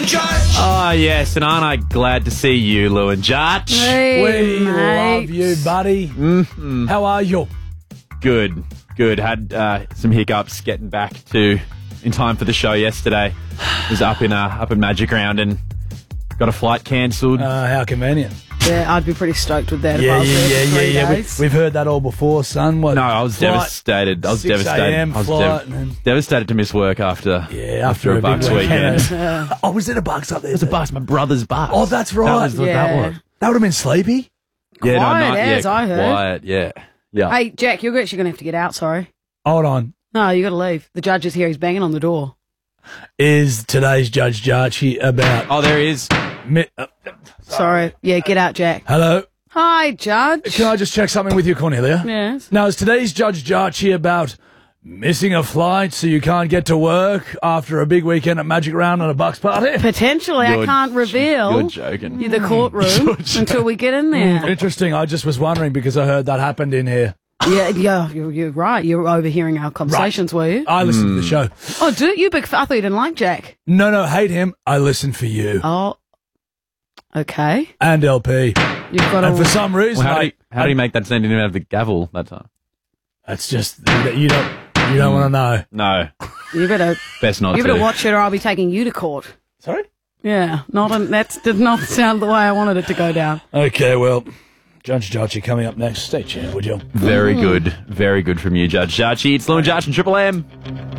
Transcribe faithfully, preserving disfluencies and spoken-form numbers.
and Judge. Oh, yes, and aren't I glad to see you, Lou and Judge? Hey, We mate. love you, buddy. Mm-hmm. How are you? Good, good. Had uh, some hiccups getting back to in time for the show yesterday. Was up in uh, up in Magic Round and got a flight cancelled. Uh, how convenient. Yeah, I'd be pretty stoked with that. Yeah, if I was yeah, there yeah, for yeah, three yeah. We, days. we've heard that all before, son. What, no, I was flight, devastated. I was six devastated. a.m. I was flight dev- and- devastated to miss work after Yeah, after, a, a Bucks big weekend. weekend. oh, was it a Bucks up there? It was a bus, my brother's bus. Oh, that's right. That was what Yeah. that was. That would have been sleepy. Yeah, Quiet no, not, as yeah, I heard. Quiet, yeah, yeah. Hey, Jack, you're actually going to have to get out, sorry. Hold on. No, you got to leave. The judge is here. He's banging on the door. Is today's Judge Jarchi about... Oh, there he is. Mi- uh, Sorry. Yeah, get out, Jack. hello? Hi, Judge. Can I just check something with you, Cornelia? Yes. Now, is today's Judge Jarchi about missing a flight so you can't get to work after a big weekend at Magic Round and a Bucks party? Potentially, I You're- can't reveal You're joking. you the courtroom until we get in there. Interesting. I just was wondering because I heard that happened in here. Yeah, yeah, you're, you're right. You're overhearing our conversations, were you? I listened to the show. Oh, do you big? F- I thought you didn't like Jack. No, no, hate him. I listened for you Oh, okay. and L P. You've got And for to. some reason, Well, how, did mate, he, how did he make that sound? He didn't have the gavel that time. that's just you don't you don't want to know. No, You better. best not You to. better watch it, or I'll be taking you to court. Sorry. Yeah, not. An, that did not sound the way I wanted it to go down. Okay, well, Judge Jarchi coming up next. Stay tuned, would you? Very good, very good from you, Judge Jarchi. It's Lou and Judge and Triple M.